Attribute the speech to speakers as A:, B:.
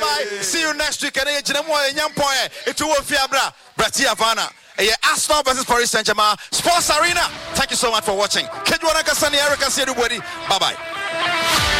A: bye. See you next week. And it will be Bratia Havana. Arsenal versus Paris Saint-Germain Sports Arena. Thank you so much for watching. Bye bye.